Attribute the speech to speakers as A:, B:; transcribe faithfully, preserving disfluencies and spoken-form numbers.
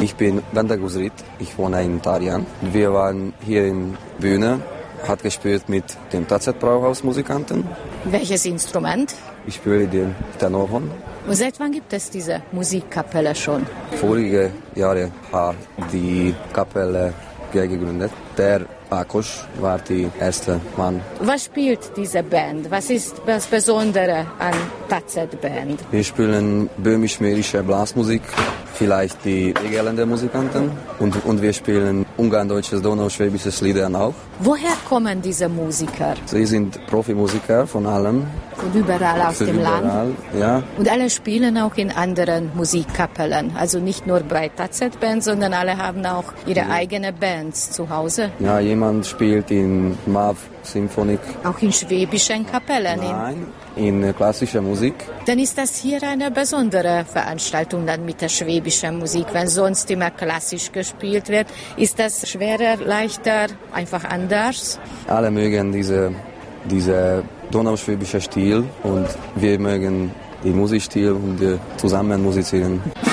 A: Ich bin Benda Guzrit, ich wohne in Tarjan. Wir waren hier in Bühne, hat gespielt mit dem T Z Brauhaus-Musikanten.
B: Welches Instrument?
A: Ich spiele den Tenorhorn.
B: Und seit wann gibt es diese Musikkapelle schon?
A: Vorige Jahre hat die Kapelle gegründet. Der Akos war der erste Mann.
B: Was spielt diese Band? Was ist das Besondere an T Z-Band?
A: Wir spielen böhmisch-mährische Blasmusik, vielleicht die Egerländer-Musikanten und, und wir spielen ungarn-deutsches, donauschwäbisches Lieder auch.
B: Woher kommen diese Musiker?
A: Sie sind Profimusiker von allem.
B: Von überall aus
A: Von
B: dem
A: überall,
B: Land?
A: Ja.
B: Und alle spielen auch in anderen Musikkapellen. Also nicht nur bei T Z-Band, sondern alle haben auch ihre ja. eigene Bands zu Hause.
A: Ja, jemand spielt in M A V Symphonik.
B: Auch in schwäbischen Kapellen?
A: Nein, in, in klassischer Musik.
B: Dann ist das hier eine besondere Veranstaltung dann mit der schwäbischen Musik. Wenn sonst immer klassisch gespielt wird, ist das schwerer, leichter, einfach anders?
A: Alle mögen diese, diese donauschwäbische Stil und wir mögen den Musikstil und die zusammen musizieren.